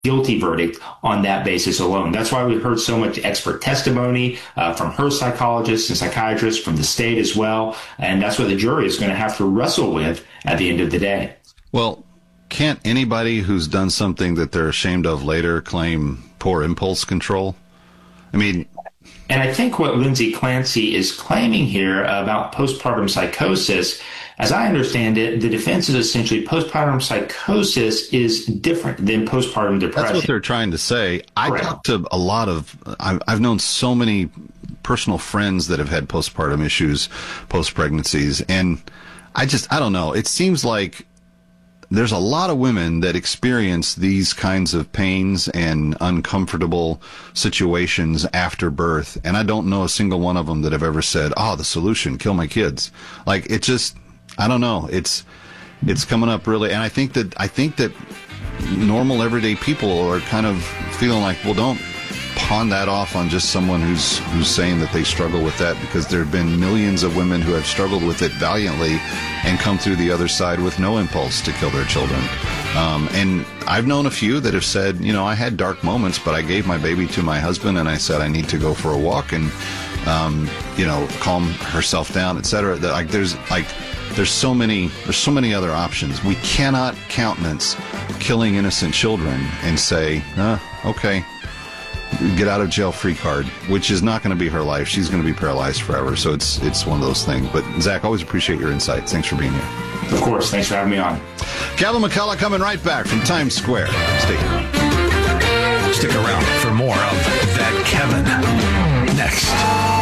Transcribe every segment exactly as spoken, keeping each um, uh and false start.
guilty verdict on that basis alone. That's why we heard so much expert testimony uh, from her psychologists and psychiatrists, from the state as well. And that's what the jury is going to have to wrestle with at the end of the day. Well, can't anybody who's done something that they're ashamed of later claim poor impulse control? I mean... And I think what Lindsay Clancy is claiming here about postpartum psychosis, as I understand it, the defense is essentially postpartum psychosis is different than postpartum depression. That's what they're trying to say. I Correct. talked to a lot of, I've, I've known so many personal friends that have had postpartum issues, post-pregnancies, and I just, I don't know. It seems like there's a lot of women that experience these kinds of pains and uncomfortable situations after birth, and I don't know a single one of them that have ever said, oh, the solution, kill my kids. Like, it just, I don't know. It's it's coming up really, and I think that I think that normal everyday people are kind of feeling like, well, don't pawn that off on just someone who's who's saying that they struggle with that, because there have been millions of women who have struggled with it valiantly and come through the other side with no impulse to kill their children. Um, and I've known a few that have said, you know, I had dark moments, but I gave my baby to my husband and I said I need to go for a walk and, um, you know, calm herself down, et cetera. That, like, there's like there's so many there's so many other options. We cannot countenance killing innocent children and say, uh, okay, get out of jail free card, which is not going to be her life. She's going to be paralyzed forever. So it's it's one of those things. But Zach, always appreciate your insights. Thanks for being here. Of course. Thanks for having me on. Kevin McCullough coming right back from Times Square. Stay here. Stick around for more of That Kevin next.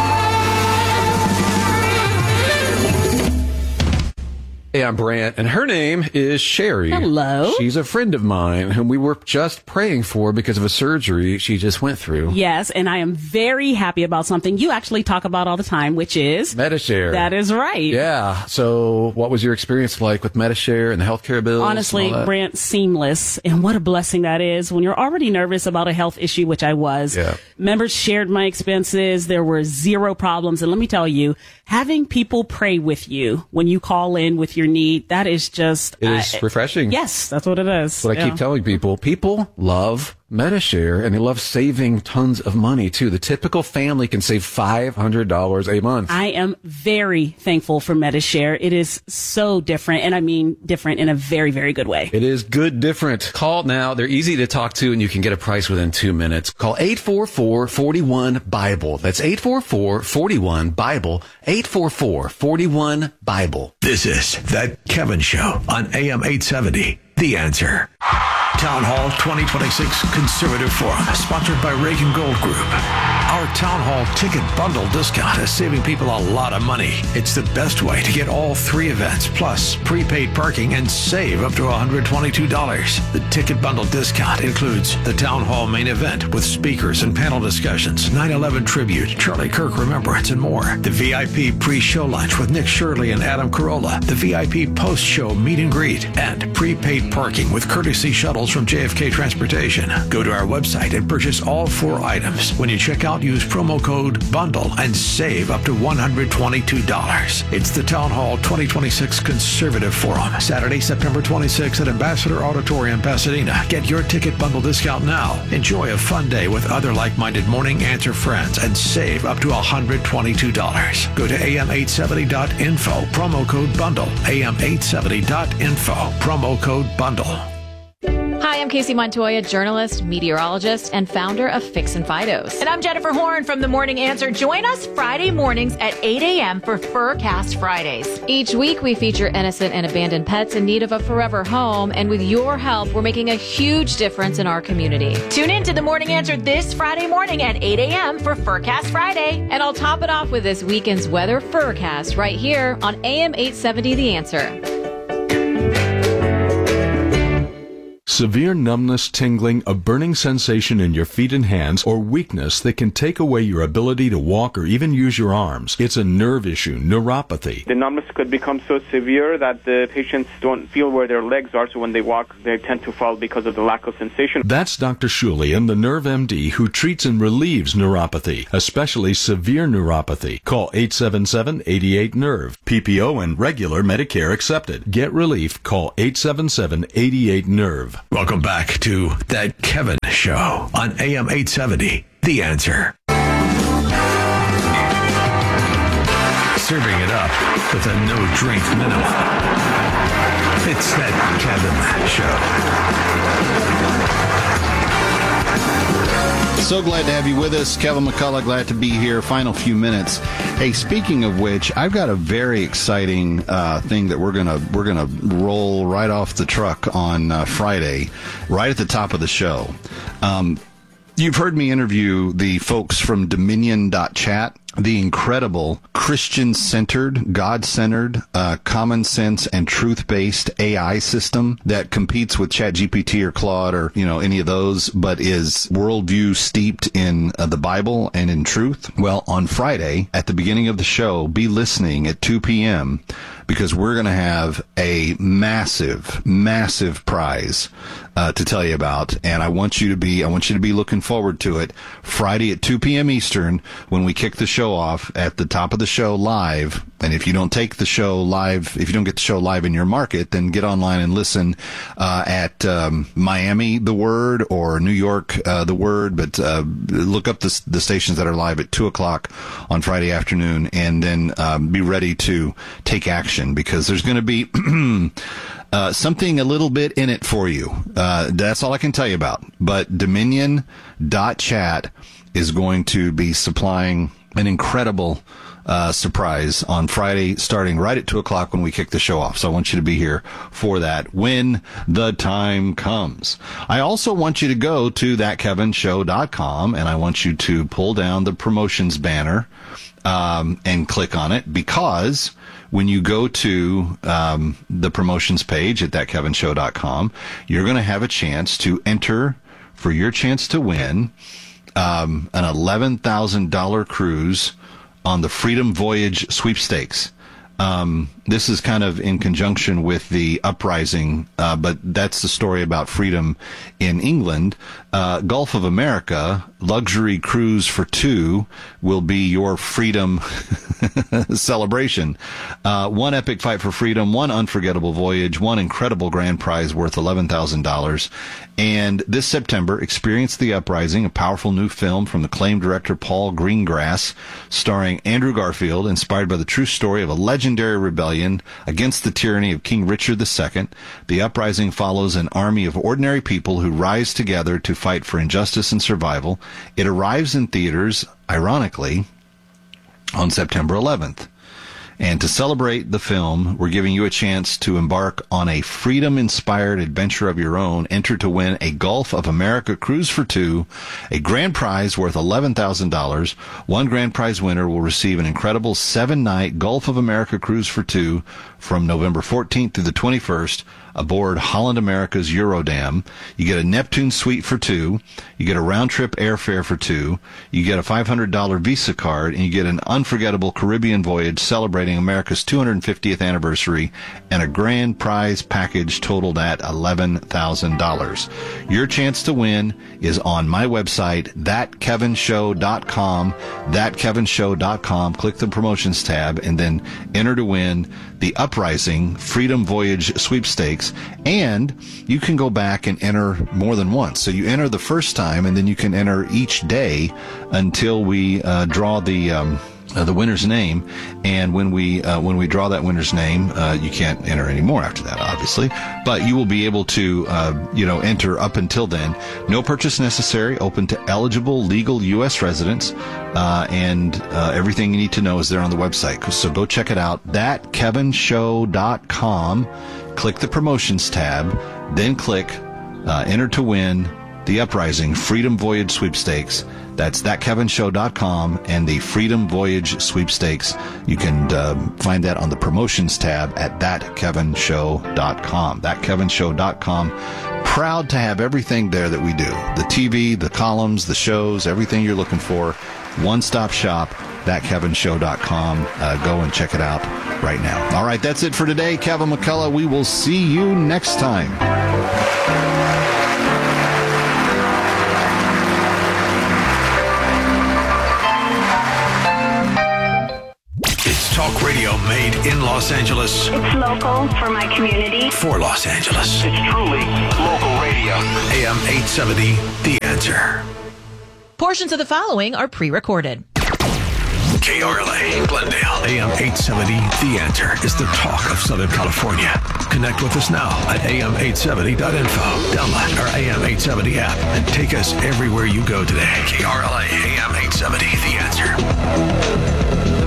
Hey, I'm Brant, and her name is Sherry. Hello. She's a friend of mine whom we were just praying for because of a surgery she just went through. Yes, and I am very happy about something you actually talk about all the time, which is... Medi-Share. That is right. Yeah. So what was your experience like with Medi-Share and the healthcare bills? Honestly, Brant, seamless. And what a blessing that is when you're already nervous about a health issue, which I was. Yeah. Members shared my expenses. There were zero problems. And let me tell you, having people pray with you when you call in with your need, that is just... It is uh, refreshing. Yes, that's what it is. That's what yeah. I keep telling people. People love Medi-Share, and they love saving tons of money, too. The typical family can save five hundred dollars a month. I am very thankful for Medi-Share. It is so different, and I mean different in a very, very good way. It is good different. Call now. They're easy to talk to, and you can get a price within two minutes. Call eight four four, four one, BIBLE. That's eight four four, four one, BIBLE. eight four four, four one, BIBLE. This is That Kevin Show on A M eight seventy. The Answer. Town Hall twenty twenty-six Conservative Forum, sponsored by Reagan Gold Group. Our Town Hall ticket bundle discount is saving people a lot of money. It's the best way to get all three events, plus prepaid parking, and save up to one hundred twenty-two dollars. The ticket bundle discount includes the Town Hall main event with speakers and panel discussions, nine eleven tribute, Charlie Kirk remembrance, and more. The V I P pre-show lunch with Nick Shirley and Adam Carolla. The V I P post-show meet and greet, and prepaid parking with courtesy shuttles from J F K Transportation. Go to our website and purchase all four items. When you check out, use promo code BUNDLE and save up to one hundred twenty-two dollars. It's the Town Hall twenty twenty-six Conservative Forum, Saturday, September twenty-sixth at Ambassador Auditorium, Pasadena. Get your ticket bundle discount now. Enjoy a fun day with other like-minded Morning Answer friends and save up to one hundred twenty-two dollars. Go to A M eight seventy dot info, promo code BUNDLE. A M eight seventy dot info, promo code BUNDLE. Hi, I'm Casey Montoya, journalist, meteorologist, and founder of Fix and Fidos. And I'm Jennifer Horn from The Morning Answer. Join us Friday mornings at eight a.m. for Furcast Fridays. Each week, we feature innocent and abandoned pets in need of a forever home. And with your help, we're making a huge difference in our community. Tune in to The Morning Answer this Friday morning at eight a.m. for Furcast Friday. And I'll top it off with this weekend's weather Furcast right here on A M eight seventy The Answer. Severe numbness, tingling, a burning sensation in your feet and hands, or weakness that can take away your ability to walk or even use your arms. It's a nerve issue, neuropathy. The numbness could become so severe that the patients don't feel where their legs are, so when they walk, they tend to fall because of the lack of sensation. That's Doctor Shulian, the Nerve M D, who treats and relieves neuropathy, especially severe neuropathy. Call eight seven seven, eight eight, nerve. P P O and regular Medicare accepted. Get relief. Call eight seven seven, eight eight, nerve. Welcome back to That Kevin Show on A M eight seventy, The Answer. Serving it up with a no-drink minimum. It's That Kevin Show. So glad to have you with us. Kevin McCullough, glad to be here. Final few minutes. Hey, speaking of which, I've got a very exciting uh, thing that we're gonna we're gonna roll right off the truck on uh, Friday, right at the top of the show. Um, you've heard me interview the folks from Dominion dot chat, the incredible Christian-centered, God-centered, uh, common sense and truth-based A I system that competes with ChatGPT or Claude or, you know, any of those, but is worldview steeped in uh, the Bible and in truth. Well, on Friday, at the beginning of the show, be listening at two p.m. because we're going to have a massive, massive prize uh, to tell you about, and I want you to be, I want you to be looking forward to it. Friday at two p.m. Eastern, when we kick the show off at the top of the show live. And if you don't take the show live, if you don't get the show live in your market, then get online and listen uh, at um, Miami, The Word, or New York, uh, The Word. But uh, look up the, the stations that are live at two o'clock on Friday afternoon, and then um, be ready to take action, because there's going to be uh, something a little bit in it for you. Uh, that's all I can tell you about. But Dominion dot chat is going to be supplying an incredible uh, surprise on Friday, starting right at two o'clock when we kick the show off. So I want you to be here for that when the time comes. I also want you to go to that kevin show dot com, and I want you to pull down the promotions banner um, and click on it, because when you go to um, the promotions page at that kevin show dot com, you're going to have a chance to enter for your chance to win Um, an eleven thousand dollars cruise on the Freedom Voyage sweepstakes. Um, this is kind of in conjunction with the uprising, uh, but that's the story about freedom in England. Uh, Gulf of America, luxury cruise for two will be your freedom celebration. Uh, one epic fight for freedom, one unforgettable voyage, one incredible grand prize worth eleven thousand dollars. And this September, experience the uprising, a powerful new film from acclaimed director Paul Greengrass, starring Andrew Garfield, inspired by the true story of a legendary rebellion against the tyranny of King Richard the Second. The uprising follows an army of ordinary people who rise together to fight for injustice and survival. It arrives in theaters, ironically, on September eleventh. And to celebrate the film, we're giving you a chance to embark on a freedom-inspired adventure of your own. Enter to win a Gulf of America cruise for two, a grand prize worth eleven thousand dollars. One grand prize winner will receive an incredible seven-night Gulf of America cruise for two from November fourteenth through the twenty-first aboard Holland America's Eurodam. You get a Neptune suite for two. You get a round-trip airfare for two. You get a five hundred dollars Visa card, and you get an unforgettable Caribbean voyage celebrating America's two hundred fiftieth anniversary, and a grand prize package totaled at eleven thousand dollars. Your chance to win is on my website, that kevin show dot com, that kevin show dot com. Click the promotions tab and then enter to win the Uprising Freedom Voyage sweepstakes. And you can go back and enter more than once. So you enter the first time, and then you can enter each day until we uh, draw the um, uh, the winner's name. And when we uh, when we draw that winner's name, uh, you can't enter any more after that, obviously. But you will be able to uh, you know enter up until then. No purchase necessary. Open to eligible legal U S residents. Uh, and uh, everything you need to know is there on the website. So go check it out. that kevin show dot com. Click the promotions tab, then click uh, enter to win the Uprising Freedom Voyage sweepstakes. That's that kevin show dot com and the Freedom Voyage sweepstakes. You can uh, find that on the promotions tab at that kevin show dot com. that kevin show dot com. Proud to have everything there that we do. The T V, the columns, the shows, everything you're looking for. One-stop shop, that kevin show dot com. Uh, go and check it out right now. All right, that's it for today. Kevin McCullough, we will see you next time. It's talk radio made in Los Los Angeles. It's local for my community. For Los Angeles. It's truly local radio. A M eight seventy, The Answer. Portions of the following are pre-recorded. K R L A, Glendale. A M eight seventy, The Answer is the talk of Southern California. Connect with us now at A M eight seventy dot info. Download our A M eight seventy app and take us everywhere you go today. K R L A, A M eight seventy, The Answer.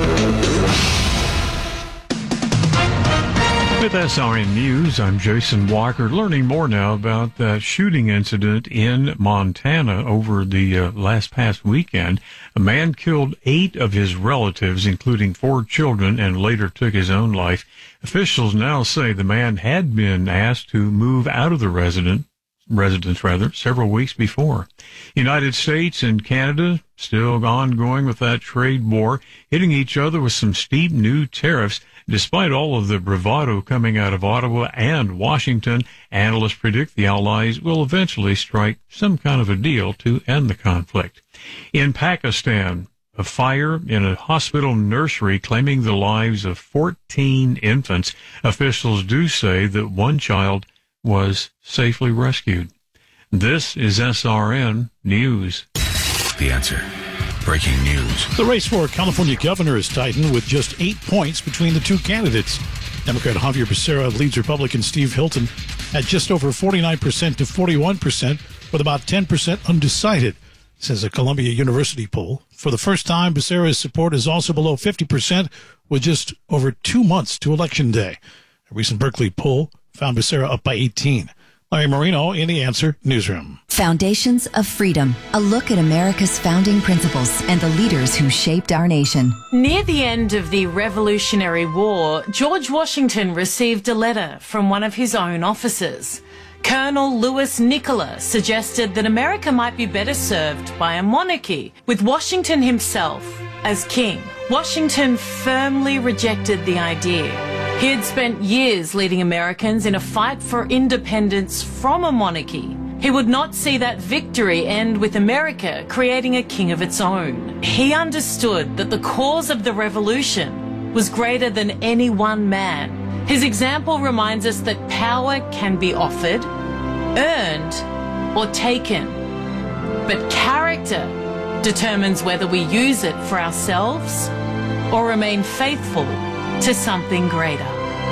With S R N News, I'm Jason Walker. Learning more now about that shooting incident in Montana over the uh, last past weekend. A man killed eight of his relatives, including four children, and later took his own life. Officials now say the man had been asked to move out of the resident, residence rather, several weeks before. United States and Canada still ongoing with that trade war, hitting each other with some steep new tariffs. Despite all of the bravado coming out of Ottawa and Washington, analysts predict the Allies will eventually strike some kind of a deal to end the conflict. In Pakistan, a fire in a hospital nursery claiming the lives of fourteen infants. Officials do say that one child was safely rescued. This is S R N News. The Answer. Breaking news. The race for California governor is tightened with just eight points between the two candidates. Democrat Javier Becerra leads Republican Steve Hilton at just over forty-nine percent to forty-one percent, with about ten percent undecided, says a Columbia University poll. For the first time, Becerra's support is also below fifty percent with just over two months to Election Day. A recent Berkeley poll found Becerra up by eighteen. Larry Marino in the Answer Newsroom. Foundations of Freedom, a look at America's founding principles and the leaders who shaped our nation. Near the end of the Revolutionary War, George Washington received a letter from one of his own officers. Colonel Louis Nicola suggested that America might be better served by a monarchy, with Washington himself as king. Washington firmly rejected the idea. He had spent years leading Americans in a fight for independence from a monarchy. He would not see that victory end with America creating a king of its own. He understood that the cause of the revolution was greater than any one man. His example reminds us that power can be offered, earned, or taken. But character determines whether we use it for ourselves or remain faithful to something greater.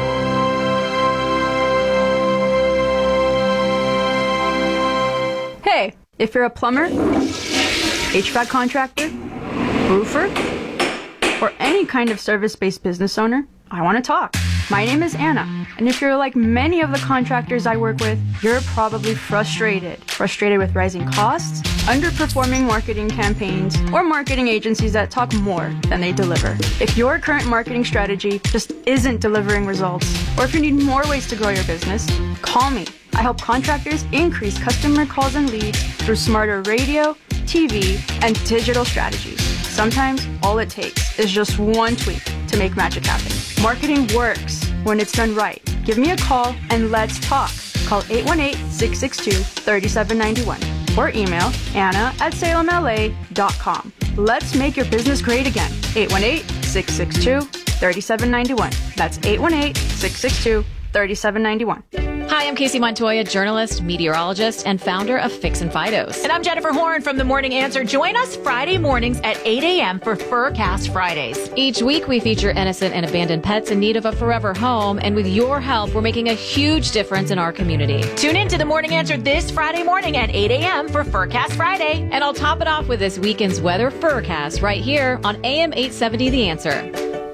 Hey, if you're a plumber, H V A C contractor, roofer, or any kind of service-based business owner, I want to talk. My name is Anna, and if you're like many of the contractors I work with, you're probably frustrated. Frustrated with rising costs, underperforming marketing campaigns, or marketing agencies that talk more than they deliver. If your current marketing strategy just isn't delivering results, or if you need more ways to grow your business, call me. I help contractors increase customer calls and leads through smarter radio, T V, and digital strategies. Sometimes all it takes is just one tweak to make magic happen. Marketing works when it's done right. Give me a call and let's talk. Call eight one eight, six six two, three seven nine one or email Anna at salem L A dot com. Let's make your business great again. eight one eight, six six two, three seven nine one. That's eight one eight, six six two, three seven nine one. Hi, I'm Casey Montoya, journalist, meteorologist, and founder of Fix and Fidos. And I'm Jennifer Horn from The Morning Answer. Join us Friday mornings at eight a.m. for Furcast Fridays. Each week, we feature innocent and abandoned pets in need of a forever home. And with your help, we're making a huge difference in our community. Tune in to The Morning Answer this Friday morning at eight a.m. for Furcast Friday. And I'll top it off with this weekend's weather Furcast right here on A M eight seventy The Answer.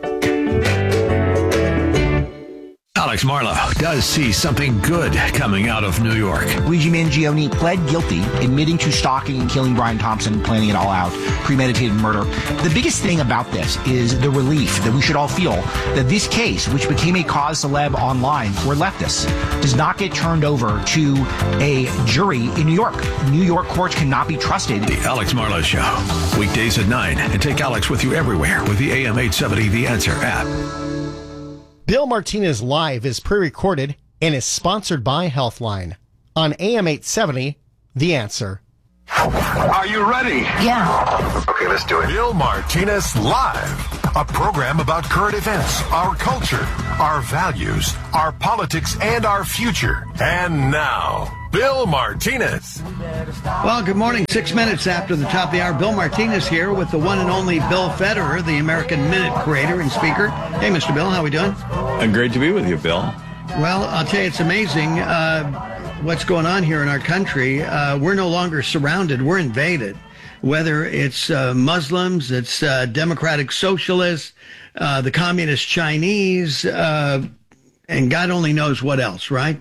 Alex Marlowe does see something good coming out of New York. Luigi Mangione pled guilty, admitting to stalking and killing Brian Thompson, planning it all out, premeditated murder. The biggest thing about this is the relief that we should all feel that this case, which became a cause celeb online for leftists, does not get turned over to a jury in New York. New York courts cannot be trusted. The Alex Marlowe Show, weekdays at nine, and take Alex with you everywhere with the A M eight seventy The Answer app. Bill Martinez Live is pre-recorded and is sponsored by Healthline on A M eight seventy, The Answer. Are you ready? Yeah. Okay, let's do it. Bill Martinez Live, a program about current events, our culture, our values, our politics, and our future. And now, Bill Martinez. Well, good morning. Six minutes after the top of the hour, Bill Martinez here with the one and only Bill Federer, the American Minute creator and speaker. Hey, Mister Bill, how we doing? Uh, great to be with you, Bill. Well, I'll tell you, it's amazing uh, what's going on here in our country. Uh, we're no longer surrounded. We're invaded. Whether it's uh, Muslims, it's uh, democratic socialists, uh, the communist Chinese, uh, and God only knows what else, right?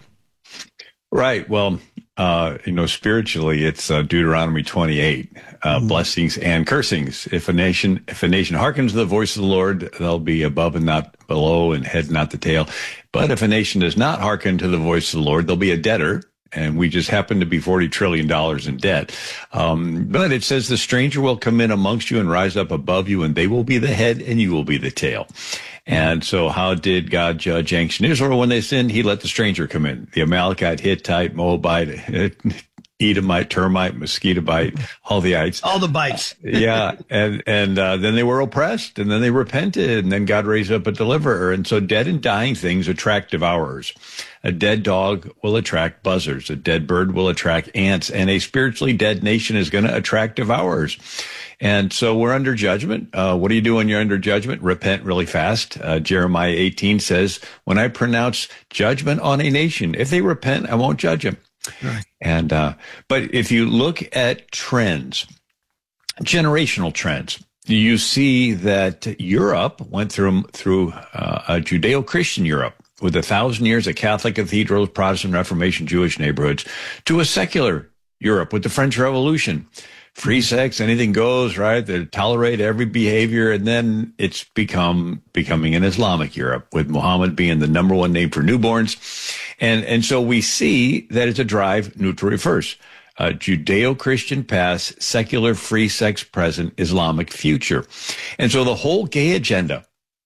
Right. Well, uh, you know, spiritually, it's uh, Deuteronomy twenty-eight, uh, mm-hmm. blessings and cursings. If a nation, if a nation hearkens to the voice of the Lord, they'll be above and not below, and head not the tail. But if a nation does not hearken to the voice of the Lord, they'll be a debtor. And we just happen to be forty trillion dollars in debt. Um, but it says the stranger will come in amongst you and rise up above you, and they will be the head and you will be the tail. And so how did God judge ancient Israel when they sinned? He let the stranger come in. The Amalekite, Hittite, Moabite, Edomite, termite, mosquito bite, all the ites. All the bites. yeah. And, and, uh, then they were oppressed, and then they repented, and then God raised up a deliverer. And so dead and dying things attract devourers. A dead dog will attract buzzards. A dead bird will attract ants, and a spiritually dead nation is going to attract devourers. And so we're under judgment. Uh, what do you do when you're under judgment? Repent really fast. Uh, Jeremiah eighteen says, when I pronounce judgment on a nation, if they repent, I won't judge them. Right. And, uh, but if you look at trends, generational trends, you see that Europe went through, through, uh, a Judeo-Christian Europe with a thousand years of Catholic cathedrals, Protestant Reformation, Jewish neighborhoods, to a secular Europe with the French Revolution. Free sex, anything goes, right? They tolerate every behavior. And then it's become, becoming an Islamic Europe, with Muhammad being the number one name for newborns. And, and so we see that it's a drive neutral reverse. Uh, Judeo-Christian past, secular free sex present, Islamic future. And so the whole gay agenda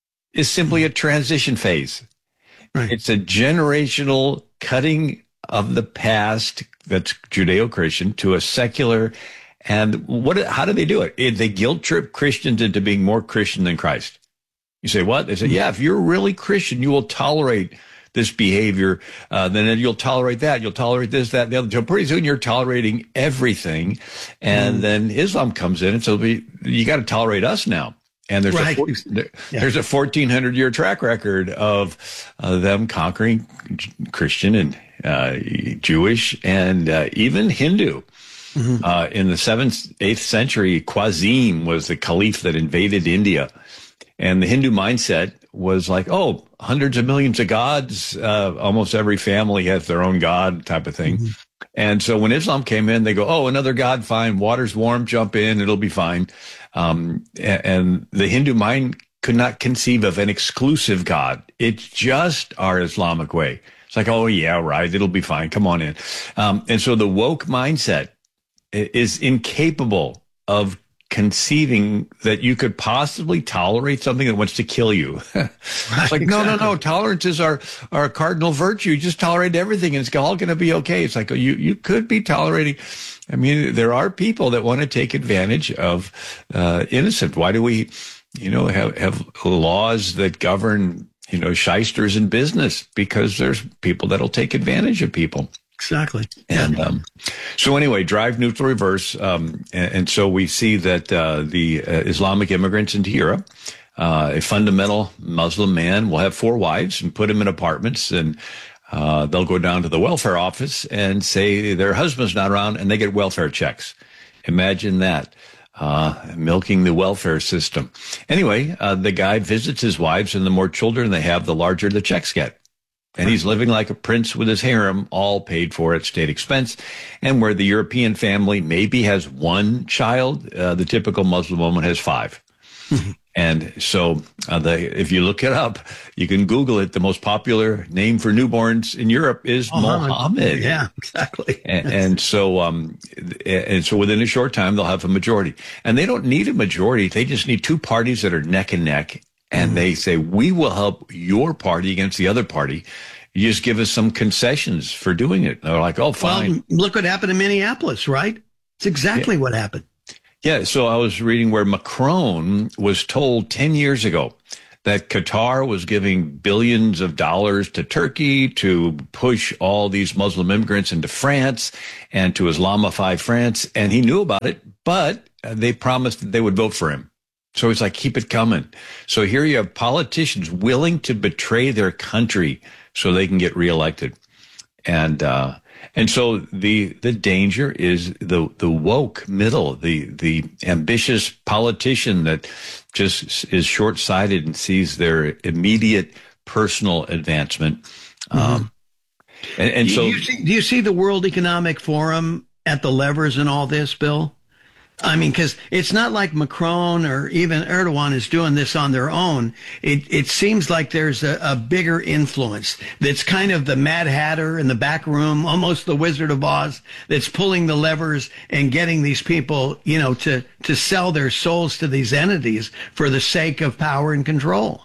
is simply a transition phase. Right. It's a generational cutting of the past that's Judeo-Christian to a secular. And what? How do they do it? They guilt trip Christians into being more Christian than Christ. You say, what? They say, yeah, if you're really Christian, you will tolerate this behavior. Uh, then you'll tolerate that. You'll tolerate this, that, and the other. So pretty soon you're tolerating everything. And mm. then Islam comes in. And so we, you got to tolerate us now. And there's right. a forty, there, yeah. there's a fourteen hundred year track record of uh, them conquering Christian and uh, Jewish and uh, even Hindu. Mm-hmm. Uh, in the seventh, eighth century, Qasim was the caliph that invaded India. And the Hindu mindset was like, oh, hundreds of millions of gods. Uh, almost every family has their own god type of thing. Mm-hmm. And so when Islam came in, they go, oh, another god, fine. Water's warm, jump in, it'll be fine. Um, and, and the Hindu mind could not conceive of an exclusive god. It's just our Islamic way. It's like, oh, yeah, right. It'll be fine. Come on in. Um, and so the woke mindset is incapable of conceiving that you could possibly tolerate something that wants to kill you. It's right, like, exactly. no, no, no. Tolerance is our, our cardinal virtue. You just tolerate everything and it's all going to be okay. It's like, oh, you, you could be tolerating. I mean, there are people that want to take advantage of, uh, innocent. Why do we, you know, have, have laws that govern, you know, shysters in business? Because there's people that'll take advantage of people. Exactly. And um, so anyway, drive neutral reverse. Um, and, and so we see that uh, the uh, Islamic immigrants into Europe, uh, a fundamental Muslim man will have four wives and put them in apartments, and uh, they'll go down to the welfare office and say their husband's not around, and they get welfare checks. Imagine that. Uh, milking the welfare system. Anyway, uh, the guy visits his wives, and the more children they have, the larger the checks get. And he's living like a prince with his harem, all paid for at state expense. And where the European family maybe has one child, uh, the typical Muslim woman has five. And so uh, the, if you look it up, you can Google it. The most popular name for newborns in Europe is Muhammad. Muhammad. Yeah, exactly. And, and so, um, and so within a short time, they'll have a majority. And they don't need a majority. They just need two parties that are neck and neck. And they say, we will help your party against the other party. You just give us some concessions for doing it. And they're like, oh, fine. Well, look what happened in Minneapolis, right? It's exactly yeah. what happened. Yeah, so I was reading where Macron was told ten years ago that Qatar was giving billions of dollars to Turkey to push all these Muslim immigrants into France and to Islamify France. And he knew about it, but they promised that they would vote for him. So it's like, keep it coming. So here you have politicians willing to betray their country so they can get reelected. And, uh, and so the, the danger is the, the woke middle, the, the ambitious politician that just is short-sighted and sees their immediate personal advancement. Mm-hmm. Um, and, and do, so do you, see, do you see the World Economic Forum at the levers in all this, Bill? I mean, because it's not like Macron or even Erdogan is doing this on their own. It it seems like there's a, a bigger influence that's kind of the Mad Hatter in the back room, almost the Wizard of Oz, that's pulling the levers and getting these people, you know, to, to sell their souls to these entities for the sake of power and control.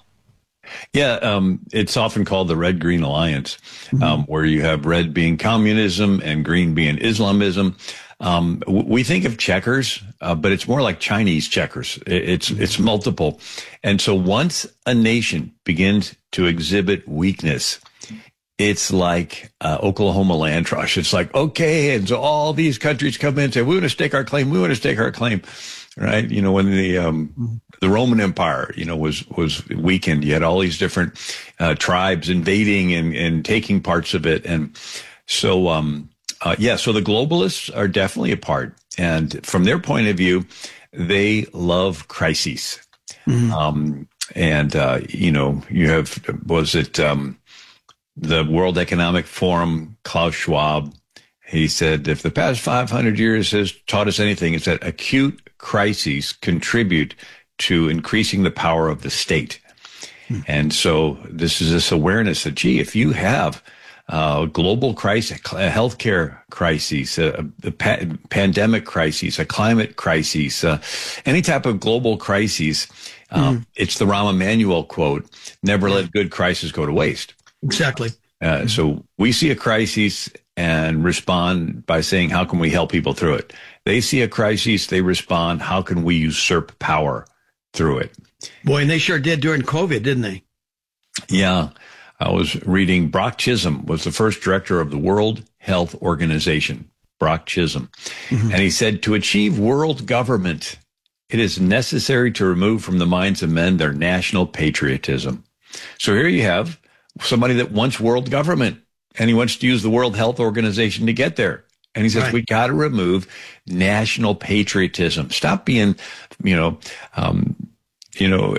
Yeah, um, it's often called the Red-Green Alliance, um, mm-hmm. where you have red being communism and green being Islamism. Um, we think of checkers, uh, but it's more like Chinese checkers. It's, it's multiple. And so once a nation begins to exhibit weakness, it's like uh, Oklahoma land trust. It's like, okay. And so all these countries come in and say, we want to stake our claim. We want to stake our claim. Right. You know, when the, um, the Roman Empire, you know, was, was weakened, you had all these different, uh, tribes invading and, and taking parts of it. And so, um, Uh, yeah, so the globalists are definitely a part. And from their point of view, they love crises. Mm-hmm. Um, and, uh, you know, you have, was it um, the World Economic Forum, Klaus Schwab? He said, if the past five hundred years has taught us anything, it's that acute crises contribute to increasing the power of the state. Mm-hmm. And so this is this awareness that, gee, if you have Uh, global crisis, a healthcare crisis, a, a pa- pandemic crisis, a climate crisis, uh, any type of global crisis. Um, mm. It's the Rahm Emanuel quote, never let good crisis go to waste. Exactly. Uh, so we see a crisis and respond by saying, how can we help people through it? They see a crisis, they respond, how can we usurp power through it? Boy, and they sure did during COVID, didn't they? Yeah. I was reading Brock Chisholm was the first director of the World Health Organization, Brock Chisholm. Mm-hmm. And he said, to achieve world government, it is necessary to remove from the minds of men their national patriotism. So here you have somebody that wants world government, and he wants to use the World Health Organization to get there. And he says, right. we got to remove national patriotism. Stop being, you know, um, you know,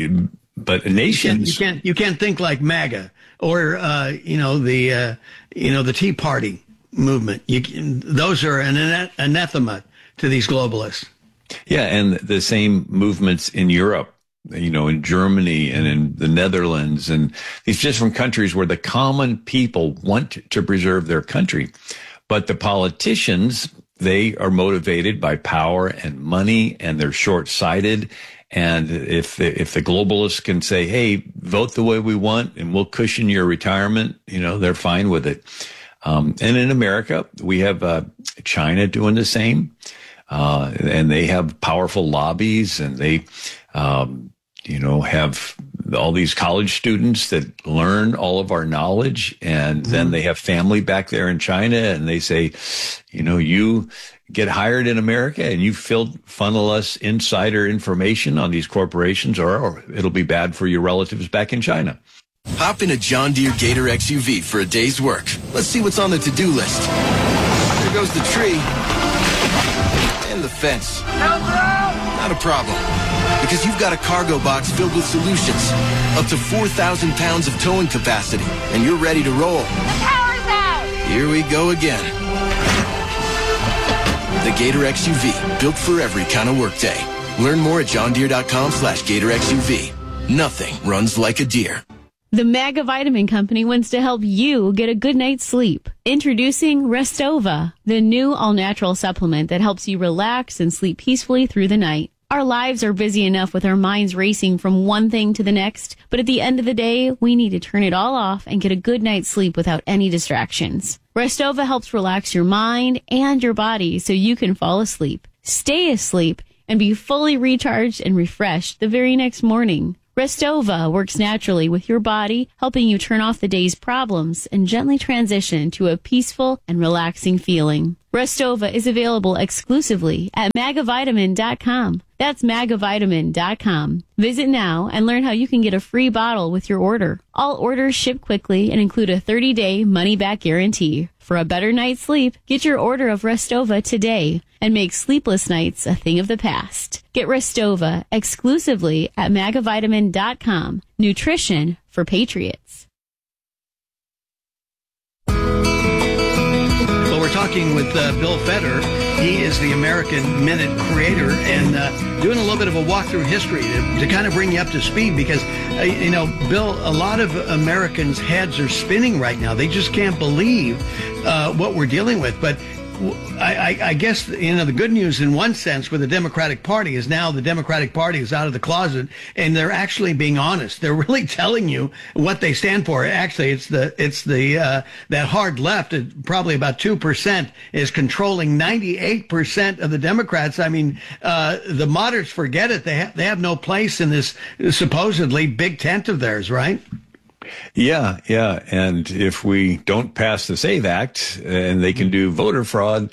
but nations. You can't, you can't think like MAGA or, uh, you know, the, uh, you know, the Tea Party movement. You, those are an anathema to these globalists. Yeah. And the same movements in Europe, you know, in Germany and in the Netherlands and these different countries where the common people want to preserve their country. But the politicians, they are motivated by power and money, and they're short-sighted. And if the, if the globalists can say, hey, vote the way we want and we'll cushion your retirement, you know, they're fine with it. Um, and in America, we have uh, China doing the same. Uh, and they have powerful lobbies, and they, um, you know, have all these college students that learn all of our knowledge. And mm-hmm. then they have family back there in China, and they say, you know, you get hired in America and you filled, funnel us insider information on these corporations, or, or it'll be bad for your relatives back in China. Hop in a John Deere Gator X U V for a day's work. Let's see what's on the to-do list. There goes the tree. And the fence. Not a problem. Because you've got a cargo box filled with solutions. Up to four thousand pounds of towing capacity. And you're ready to roll. The power's out! Here we go again. The Gator X U V, built for every kind of workday. Learn more at johndeere.com slash Gator XUV. Nothing runs like a deer. The Maga Vitamin Company wants to help you get a good night's sleep. Introducing Restova, the new all-natural supplement that helps you relax and sleep peacefully through the night. Our lives are busy enough with our minds racing from one thing to the next, but at the end of the day, we need to turn it all off and get a good night's sleep without any distractions. Restova helps relax your mind and your body so you can fall asleep, stay asleep, and be fully recharged and refreshed the very next morning. Restova works naturally with your body, helping you turn off the day's problems and gently transition to a peaceful and relaxing feeling. Restova is available exclusively at magavitamin dot com. That's magavitamin dot com. Visit now and learn how you can get a free bottle with your order. All orders ship quickly and include a thirty-day money-back guarantee. For a better night's sleep, get your order of Restova today and make sleepless nights a thing of the past. Get Restova exclusively at magavitamin dot com. Nutrition for patriots. Well, we're talking with uh, Bill Feder. He is the American Minute creator and uh, doing a little bit of a walk through history to, to kind of bring you up to speed because, uh, you know, Bill, a lot of Americans' heads are spinning right now. They just can't believe uh, what we're dealing with. But I, I, I guess, you know, the good news in one sense with the Democratic Party is now the Democratic Party is out of the closet and they're actually being honest. They're really telling you what they stand for. Actually, it's the it's the uh, that hard left, probably about two percent, is controlling ninety-eight percent of the Democrats. I mean, uh, the moderates, forget it. They, ha- they have no place in this supposedly big tent of theirs, right? Yeah, yeah. And if we don't pass the SAVE Act and they can do voter fraud,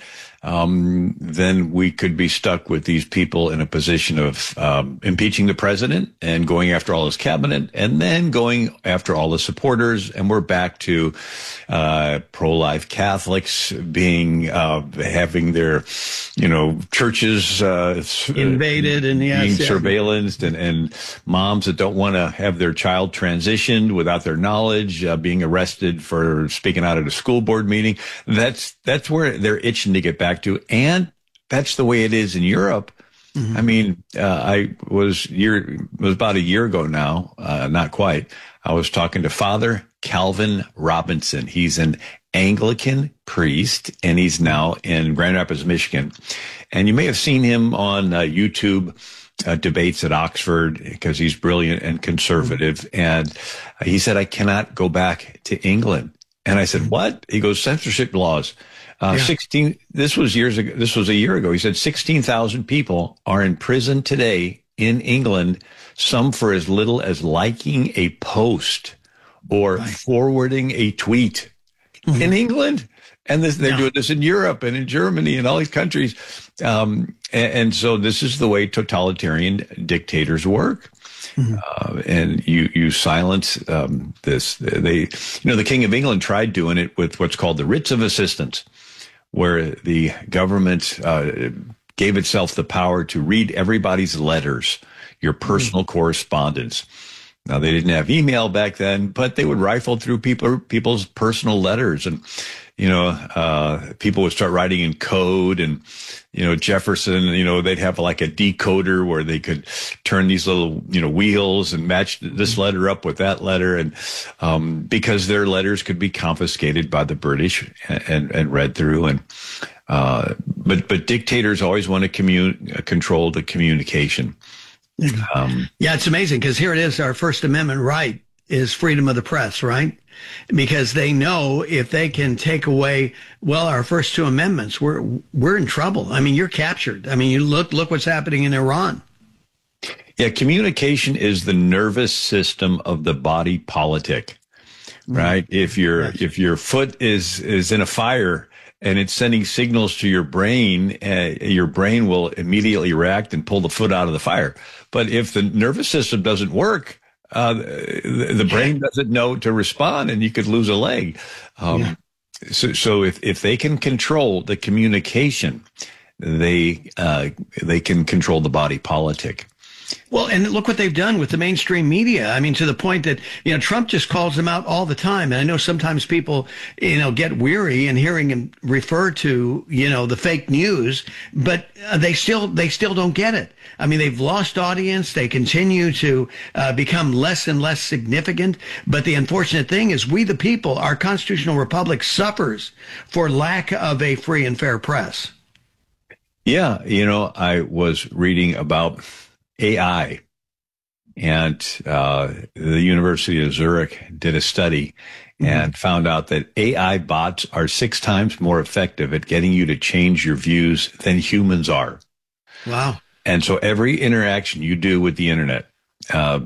um, then we could be stuck with these people in a position of um, impeaching the president and going after all his cabinet and then going after all the supporters. And we're back to uh, pro-life Catholics being uh, having their, you know, churches uh, invaded and yes, being yeah. surveillanced and, and moms that don't want to have their child transitioned without their knowledge, uh, being arrested for speaking out at a school board meeting. That's that's where they're itching to get back to, and that's the way it is in Europe. Mm-hmm. I mean, uh, I was year it was about a year ago now, uh, not quite. I was talking to Father Calvin Robinson. He's an Anglican priest, and he's now in Grand Rapids, Michigan. And you may have seen him on uh, YouTube uh, debates at Oxford because he's brilliant and conservative. Mm-hmm. And he said, "I cannot go back to England." And I said, "What?" He goes, "Censorship laws." Uh, yeah. sixteen, this was years ago. This was a year ago. He said sixteen thousand people are in prison today in England, some for as little as liking a post or right. forwarding a tweet mm-hmm. in England. And this, they're yeah. doing this in Europe and in Germany and all these countries. Um, and, and so this is the way totalitarian dictators work. Mm-hmm. Uh, and you, you silence, um, this, they, you know, the King of England tried doing it with what's called the writs of assistance, where the government, uh, gave itself the power to read everybody's letters, your personal mm-hmm. correspondence. Now, they didn't have email back then, but they would rifle through people, people's personal letters. And, you know, uh, people would start writing in code and, you know, Jefferson, you know, they'd have like a decoder where they could turn these little, you know, wheels and match this letter up with that letter. And, um, because their letters could be confiscated by the British and, and, and read through. And, uh, but, but dictators always want to commun- control the communication. Um, yeah, it's amazing because here it is. Our First Amendment right is freedom of the press, right? Because they know if they can take away, well, our first two amendments, we're we're in trouble. I mean, you're captured. I mean, you look look what's happening in Iran. Yeah, communication is the nervous system of the body politic, right? Mm-hmm. If your yes. if your foot is is in a fire and it's sending signals to your brain, uh, your brain will immediately react and pull the foot out of the fire. But if the nervous system doesn't work, uh, the, the brain doesn't know to respond, and you could lose a leg. Um, yeah. So, so if, if they can control the communication, they uh, they can control the body politic. Well, and look what they've done with the mainstream media. I mean, to the point that, you know, Trump just calls them out all the time. And I know sometimes people, you know, get weary in hearing him refer to, you know, the fake news, but uh, they still, they still don't get it. I mean, they've lost audience. They continue to uh, become less and less significant. But the unfortunate thing is we, the people, our constitutional republic suffers for lack of a free and fair press. Yeah. You know, I was reading about A I And uh, the University of Zurich did a study and mm-hmm. found out that A I bots are six times more effective at getting you to change your views than humans are. Wow. And so every interaction you do with the internet uh,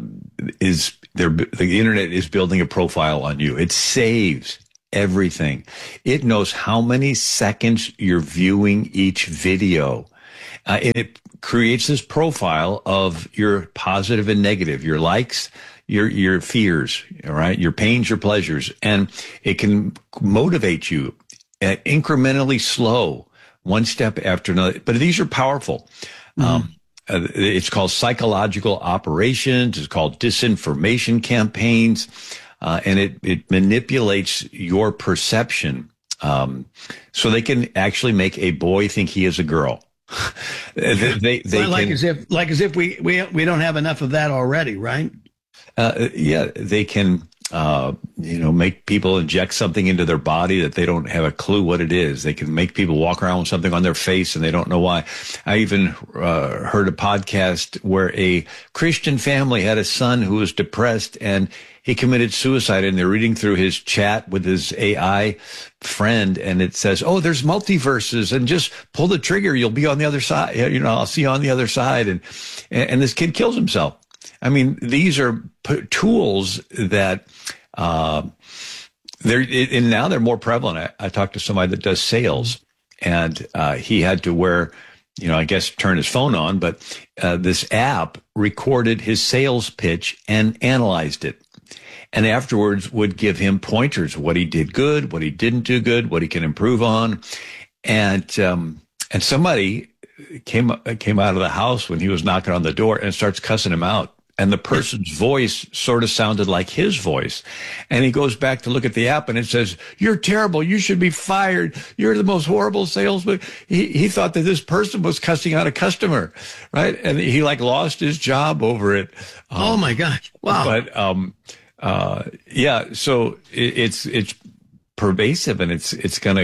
is there. The internet is building a profile on you. It saves everything. It knows how many seconds you're viewing each video. Uh, it creates this profile of your positive and negative, your likes, your your fears, all right, your pains, your pleasures, and it can motivate you uh, incrementally slow, one step after another. But these are powerful. Mm-hmm. Um, uh, it's called psychological operations. It's called disinformation campaigns, uh, and it it manipulates your perception, um, so they can actually make a boy think he is a girl. they they, they well, like can, as if like as if we we we don't have enough of that already, right? Uh, yeah, they can, uh, you know, make people inject something into their body that they don't have a clue what it is. They can make people walk around with something on their face and they don't know why. I even uh, heard a podcast where a Christian family had a son who was depressed and he committed suicide, and they're reading through his chat with his A I friend, and it says, "Oh, there's multiverses, and just pull the trigger, you'll be on the other side. You know, I'll see you on the other side." And and this kid kills himself. I mean, these are p- tools that uh, they're and now they're more prevalent. I, I talked to somebody that does sales, and uh, he had to wear, you know, I guess turn his phone on, but uh, this app recorded his sales pitch and analyzed it. And afterwards would give him pointers, what he did good, what he didn't do good, what he can improve on. And, um, and somebody came, came out of the house when he was knocking on the door and starts cussing him out. And the person's voice sort of sounded like his voice. And he goes back to look at the app and it says, "You're terrible. You should be fired. You're the most horrible salesman." He, he thought that this person was cussing out a customer, right? And he like lost his job over it. Um, oh my gosh. Wow. But, um, Uh, yeah, so it, it's, it's pervasive and it's, it's going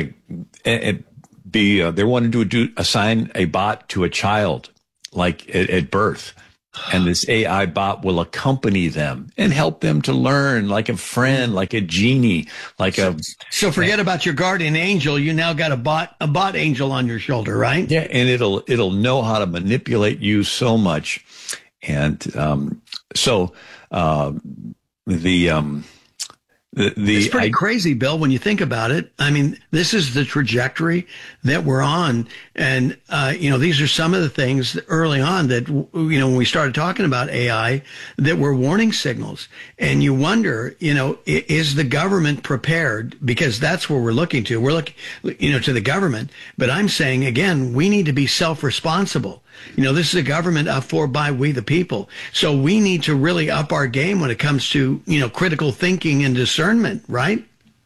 to be, uh, they want to do, do, assign a bot to a child, like at, at birth. And this A I bot will accompany them and help them to learn like a friend, like a genie, like so, a. So forget about your guardian angel. You now got a bot, a bot angel on your shoulder, right? Yeah. And it'll, it'll know how to manipulate you so much. And, um, so, uh, The, um, the, the, it's pretty I, crazy, Bill, when you think about it. I mean, this is the trajectory that we're on. And, uh, you know, these are some of the things early on that, you know, when we started talking about A I, that were warning signals. And you wonder, you know, is the government prepared? Because that's where we're looking to. We're looking, you know, to the government. But I'm saying, again, we need to be self-responsible. You know, this is a government of, for, by, we the people. So we need to really up our game when it comes to, you know, critical thinking and discernment, right?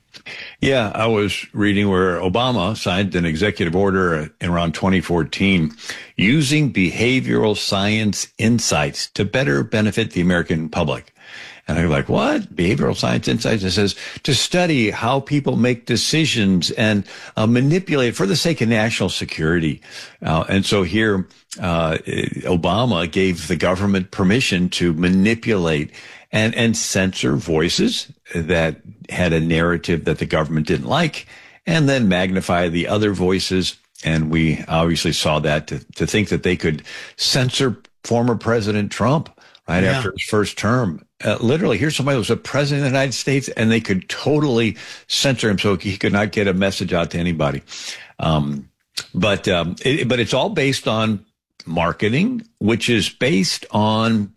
Yeah, I was reading where Obama signed an executive order in around twenty fourteen using behavioral science insights to better benefit the American public. And I'm like, what? Behavioral science insights? It says to study how people make decisions and uh, manipulate for the sake of national security. Uh, and so here, uh, Obama gave the government permission to manipulate and, and censor voices that had a narrative that the government didn't like, and then magnify the other voices. And we obviously saw that to, to think that they could censor former President Trump right yeah. after his first term. Uh, literally, here's somebody who was a president of the United States, and they could totally censor him so he could not get a message out to anybody. Um, but um, it, but it's all based on marketing, which is based on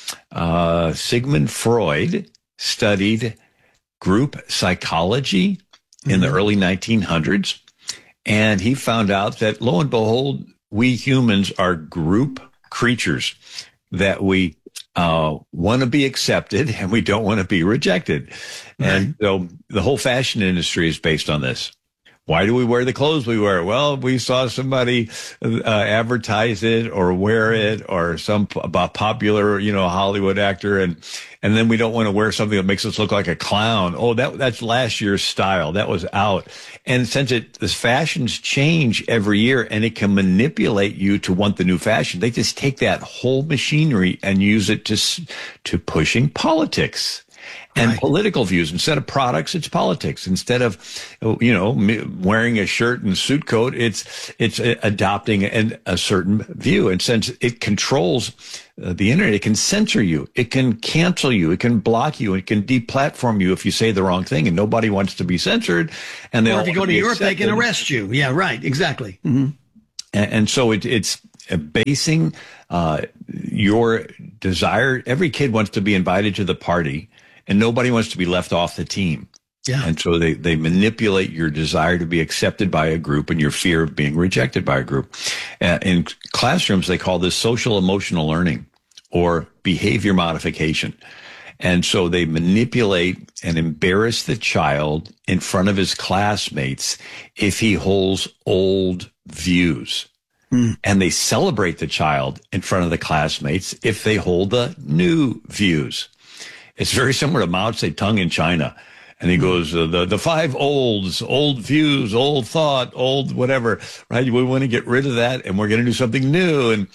uh, Sigmund Freud studied group psychology mm-hmm. in the early nineteen hundreds, and he found out that, lo and behold, we humans are group creatures, that we uh, want to be accepted and we don't want to be rejected. Right. And so the whole fashion industry is based on this. Why do we wear the clothes we wear? Well, we saw somebody uh, advertise it or wear it, or some p- popular, you know, Hollywood actor, and and then we don't want to wear something that makes us look like a clown. Oh, that that's last year's style. That was out. And since it the fashions change every year, and it can manipulate you to want the new fashion, they just take that whole machinery and use it to to pushing politics. And right. political views. Instead of products, it's politics. Instead of, you know, wearing a shirt and suit coat, it's it's adopting an, a certain view. And since it controls uh, the internet, it can censor you, it can cancel you, it can block you, it can deplatform you if you say the wrong thing. And nobody wants to be censored. And they or if you go to Europe, accepted. They can arrest you. Yeah, right. Exactly. Mm-hmm. And, and so it, it's basing uh, your desire. Every kid wants to be invited to the party. And nobody wants to be left off the team. Yeah. And so they, they manipulate your desire to be accepted by a group and your fear of being rejected by a group. Uh, in classrooms, they call this social emotional learning or behavior modification. And so they manipulate and embarrass the child in front of his classmates if he holds old views. Mm. And they celebrate the child in front of the classmates if they hold the new views. It's very similar to Mao Zedong in China. And he goes, uh, the, the five olds, old views, old thought, old whatever, right? We want to get rid of that and we're going to do something new. And,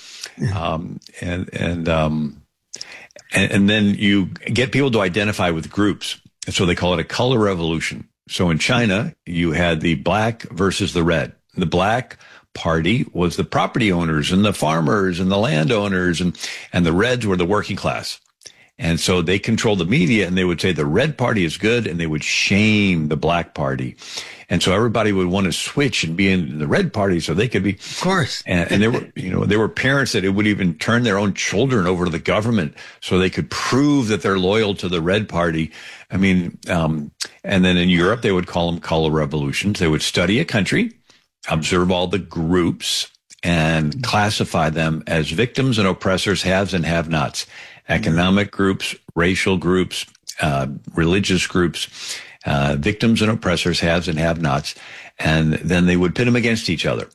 um, and, and, um, and, and then you get people to identify with groups. And so they call it a color revolution. So in China, you had the black versus the red. The black party was the property owners and the farmers and the landowners, and, and the reds were the working class. And so they controlled the media, and they would say the red party is good, and they would shame the black party. And so everybody would want to switch and be in the red party so they could be. Of course. And, and there were, you know, there were parents that it would even turn their own children over to the government so they could prove that they're loyal to the red party. I mean, um, and then in Europe, they would call them color revolutions. They would study a country, observe all the groups, and classify them as victims and oppressors, haves and have-nots. Economic groups, racial groups, uh, religious groups, uh, victims and oppressors, haves and have-nots. And then they would pit them against each other.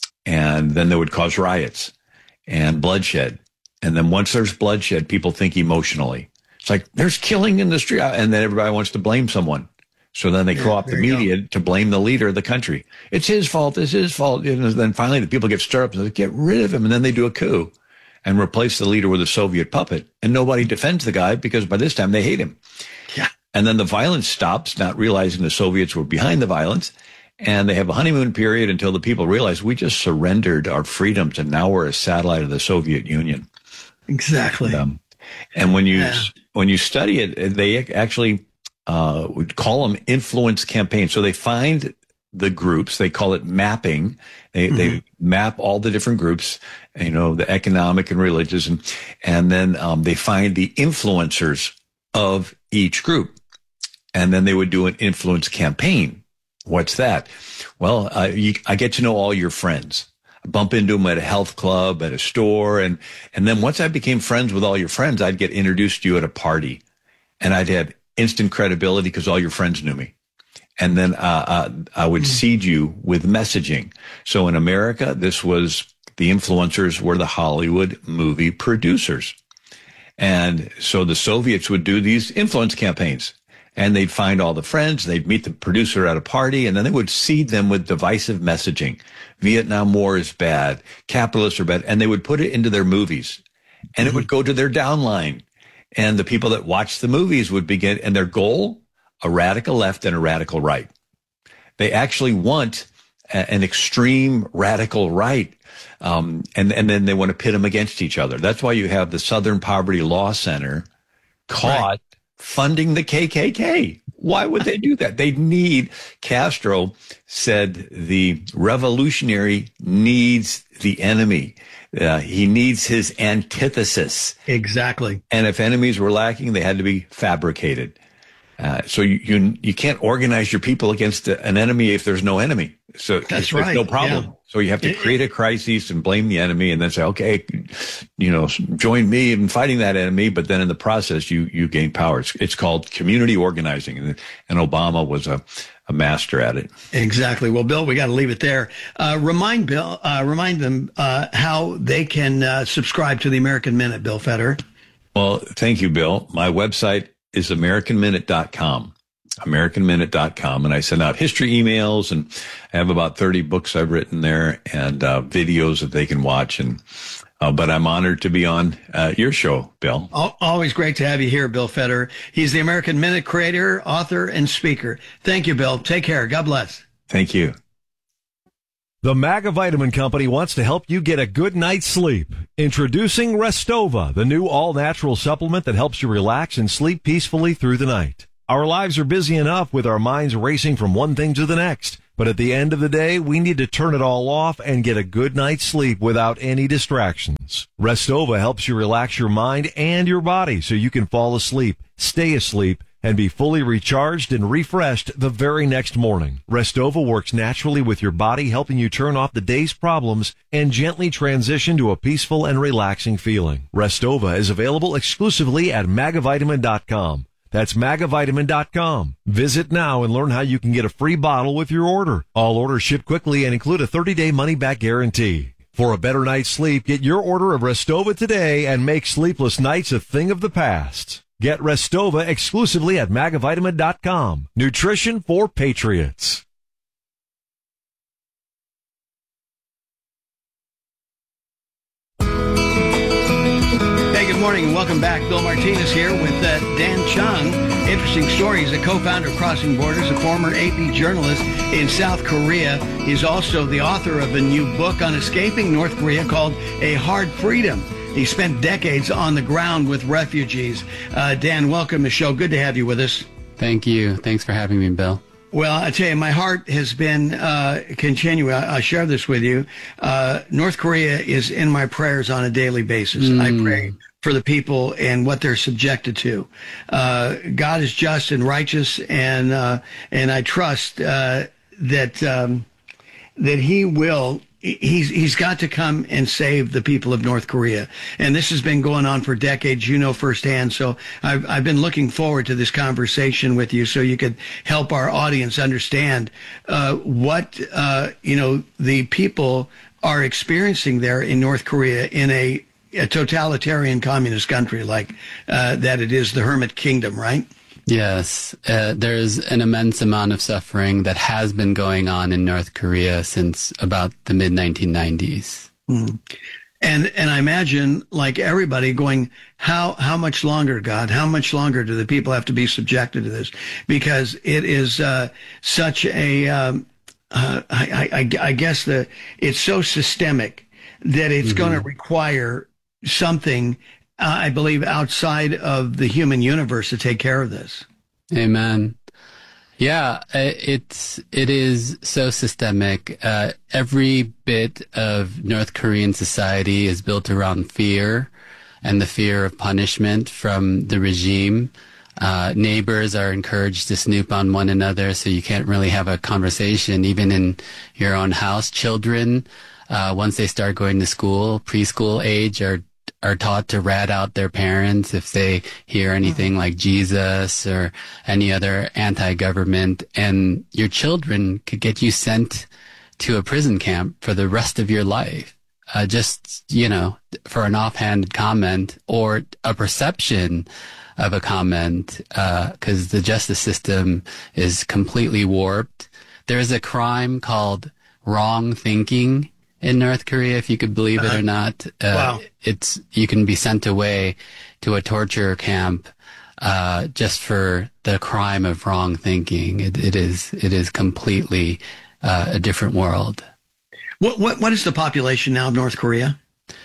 And then they would cause riots and bloodshed. And then once there's bloodshed, people think emotionally. It's like, there's killing in the street. And then everybody wants to blame someone. So then they yeah, co-opt the media go. to blame the leader of the country. It's his fault. It's his fault. And then finally the people get stirred up and they get rid of him. And then they do a coup and replace the leader with a Soviet puppet. And nobody defends the guy because by this time they hate him. Yeah. And then the violence stops, not realizing the Soviets were behind the violence. And they have a honeymoon period until the people realize we just surrendered our freedoms and now we're a satellite of the Soviet Union. Exactly. Um, and when you, yeah. when you study it, they actually uh, would call them influence campaigns. So they find the groups, they call it mapping. They, mm-hmm. they map all the different groups, you know, the economic and religious, and, and then um, they find the influencers of each group. And then they would do an influence campaign. What's that? Well, uh, you, I get to know all your friends. I bump into them at a health club, at a store. And, and then once I became friends with all your friends, I'd get introduced to you at a party and I'd have instant credibility because all your friends knew me. And then uh, uh, I would seed you with messaging. So in America, this was the influencers were the Hollywood movie producers. And so the Soviets would do these influence campaigns. And they'd find all the friends, they'd meet the producer at a party, and then they would seed them with divisive messaging. Vietnam War is bad, capitalists are bad, and they would put it into their movies. And it would go to their downline. And the people that watched the movies would begin, and their goal, a radical left and a radical right. They actually want a, an extreme radical right. Um, and, and then they want to pit them against each other. That's why you have the Southern Poverty Law Center caught right. funding the K K K. Why would they do that? They need, Castro said the revolutionary needs the enemy. Uh, he needs his antithesis. Exactly. And if enemies were lacking, they had to be fabricated. Uh, so you, you you can't organize your people against an enemy if there's no enemy. So that's there's right. no problem. Yeah. So you have to create a crisis and blame the enemy, and then say, okay, you know, join me in fighting that enemy. But then in the process, you you gain power. It's, it's called community organizing, and, and Obama was a a master at it. Exactly. Well, Bill, we got to leave it there. Uh, remind Bill, uh, remind them uh, how they can uh, subscribe to the American Minute, Bill Federer. Well, thank you, Bill. My website is american minute dot com. american minute dot com, and I send out history emails, and I have about thirty books I've written there, and uh, videos that they can watch. And uh, but I'm honored to be on uh, your show, Bill. Always great to have you here, Bill Federer. He's the American Minute creator, author, and speaker. Thank you, Bill. Take care. God bless. Thank you. The Magavitamin Company wants to help you get a good night's sleep. Introducing Restova, the new all-natural supplement that helps you relax and sleep peacefully through the night. Our lives are busy enough with our minds racing from one thing to the next. But at the end of the day, we need to turn it all off and get a good night's sleep without any distractions. Restova helps you relax your mind and your body so you can fall asleep, stay asleep, and be fully recharged and refreshed the very next morning. Restova works naturally with your body, helping you turn off the day's problems and gently transition to a peaceful and relaxing feeling. Restova is available exclusively at magavitamin dot com. That's magavitamin dot com. Visit now and learn how you can get a free bottle with your order. All orders ship quickly and include a thirty-day money-back guarantee. For a better night's sleep, get your order of Restova today and make sleepless nights a thing of the past. Get Restova exclusively at magavitamin dot com. Nutrition for patriots. Good morning and welcome back. Bill Martinez here with uh, Dan Chung. Interesting story. He's a co-founder of Crossing Borders, a former A P journalist in South Korea. He's also the author of a new book on escaping North Korea called A Hard Freedom. He spent decades on the ground with refugees. Uh, Dan, welcome to the show. Good to have you with us. Thank you. Thanks for having me, Bill. Well, I tell you, my heart has been uh, continuing. I'll share this with you. Uh, North Korea is in my prayers on a daily basis. Mm. I pray for the people and what they're subjected to. Uh, God is just and righteous, and uh, and I trust uh, that um, that He will. He's he's got to come and save the people of North Korea, and this has been going on for decades. You know firsthand. So I've I've been looking forward to this conversation with you, so you could help our audience understand uh, what uh, you know the people are experiencing there in North Korea in a, a totalitarian communist country like uh, that. It is the Hermit Kingdom, right? Yes, uh, there's an immense amount of suffering that has been going on in North Korea since about the mid nineteen nineties. Mm. And and I imagine, like everybody, going, how how much longer, God? How much longer do the people have to be subjected to this? Because it is uh, such a, um, uh, I, I, I guess the it's so systemic that it's mm-hmm. going to require something. Uh, I believe outside of the human universe to take care of this. Amen. Yeah, it's it is so systemic. Uh, every bit of North Korean society is built around fear and the fear of punishment from the regime. Uh, neighbors are encouraged to snoop on one another, so you can't really have a conversation, even in your own house. Children, uh, once they start going to school, preschool age, are are taught to rat out their parents if they hear anything mm-hmm. like Jesus or any other anti-government, and your children could get you sent to a prison camp for the rest of your life. Uh, just, you know, for an offhanded comment or a perception of a comment, because uh, the justice system is completely warped. There's a crime called wrong thinking in North Korea, if you could believe it or not. Uh, wow. It's, you can be sent away to a torture camp, uh, just for the crime of wrong thinking. It, it is, it is completely, uh, a different world. What, what, what is the population now of North Korea?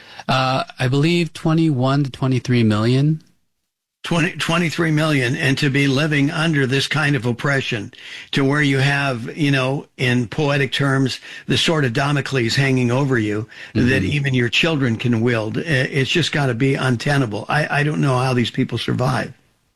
Uh, I believe twenty-one to twenty-three million. twenty, twenty-three million, and to be living under this kind of oppression, to where you have, you know, in poetic terms, the sword of Damocles hanging over you, mm-hmm. that even your children can wield. It's just got to be untenable. I, I don't know how these people survive.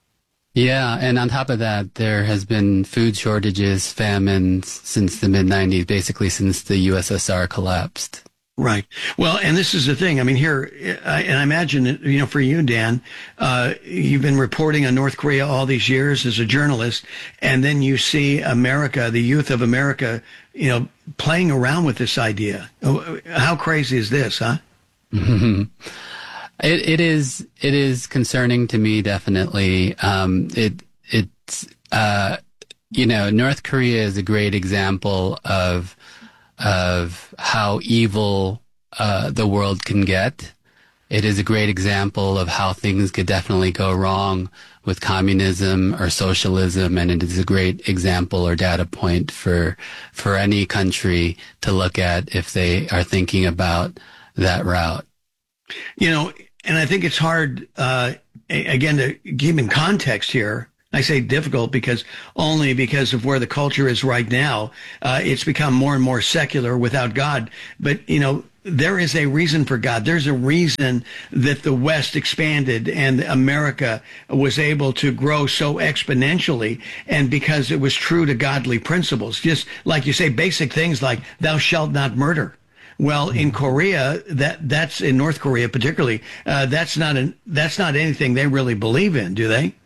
Yeah, and on top of that, there has been food shortages, famines since the mid nineties, basically since the U S S R collapsed. Right. Well, and this is the thing. I mean, here, I, and I imagine, you know, for you, Dan, uh, you've been reporting on North Korea all these years as a journalist, and then you see America, the youth of America, you know, playing around with this idea. How crazy is this, huh? Mm-hmm. It, it is, it is concerning to me, definitely. Um, it, it's, uh, you know, North Korea is a great example of, of how evil uh, the world can get. It is a great example of how things could definitely go wrong with communism or socialism, and it is a great example or data point for for any country to look at if they are thinking about that route. You know, and I think it's hard, uh, again, to keep in context here. I say difficult because only because of where the culture is right now. Uh, it's become more and more secular without God. But, you know, there is a reason for God. There's a reason that the West expanded and America was able to grow so exponentially, and because it was true to godly principles. Just like you say, basic things like thou shalt not murder. Well, in Korea, that that's in North Korea particularly, uh, that's not an, that's not anything they really believe in, do they?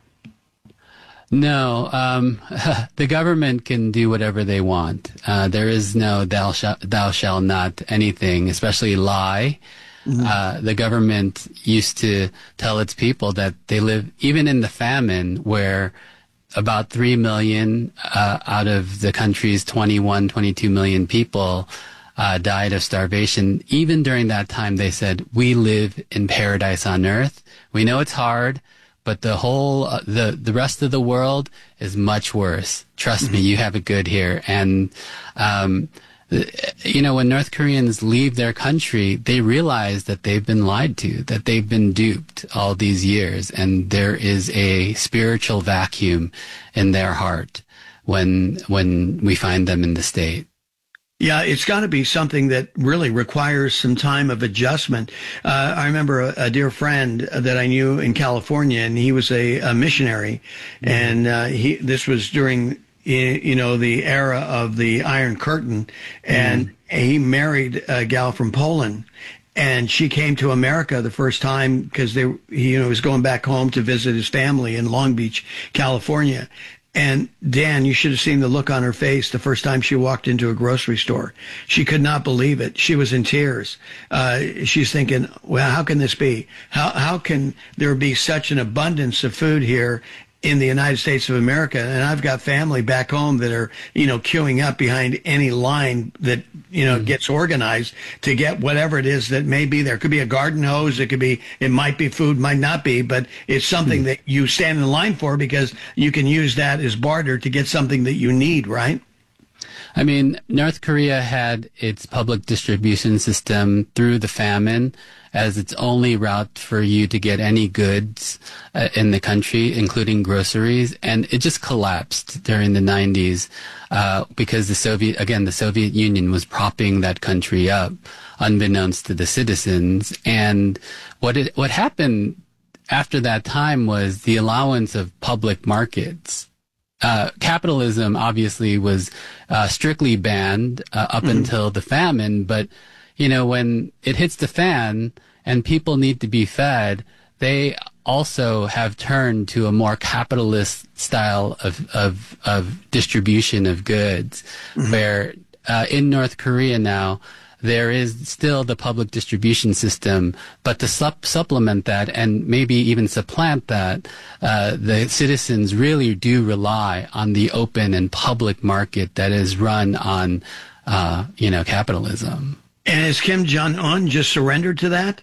No, um, the government can do whatever they want. Uh, there is no thou shall, thou shall not anything, especially lie. Mm-hmm. Uh, the government used to tell its people that they live, even in the famine, where about three million uh, out of the country's twenty-one, twenty-two million people uh, died of starvation. Even during that time, they said, we live in paradise on earth. We know it's hard, but the whole, uh, the, the rest of the world is much worse. Trust mm-hmm. me, you have it good here. And, um, you know, when North Koreans leave their country, they realize that they've been lied to, that they've been duped all these years. And there is a spiritual vacuum in their heart when, when we find them in the state. Yeah, it's got to be something that really requires some time of adjustment. Uh, I remember a, a dear friend that I knew in California, and he was a, a missionary, mm-hmm. and uh, he this was during you know the era of the Iron Curtain, and mm-hmm. he married a gal from Poland. And she came to America the first time because they, he, you know, was going back home to visit his family in Long Beach, California. And Dan, you should have seen the look on her face the first time she walked into a grocery store. She could not believe it. She was in tears. Uh, she's thinking, well, how can this be? How, how can there be such an abundance of food here in the United States of America? And I've got family back home that are, you know, queuing up behind any line that, you know, mm-hmm. gets organized to get whatever it is that may be there. It could be a garden hose. It could be, it might be food, might not be, but it's something mm-hmm. that you stand in line for because you can use that as barter to get something that you need, right? I mean, North Korea had its public distribution system through the famine as its only route for you to get any goods uh, in the country, including groceries. And it just collapsed during the nineties uh, because the Soviet, again, the Soviet Union was propping that country up, unbeknownst to the citizens. And what it, what happened after that time was the allowance of public markets. Uh, capitalism obviously was uh, strictly banned uh, up mm-hmm. until the famine, but you know, when it hits the fan and people need to be fed, they also have turned to a more capitalist style of of, of distribution of goods, mm-hmm. where uh, in North Korea now, there is still the public distribution system, but to sup- supplement that and maybe even supplant that, uh, the citizens really do rely on the open and public market that is run on, uh, you know, capitalism. And has Kim Jong-un just surrendered to that?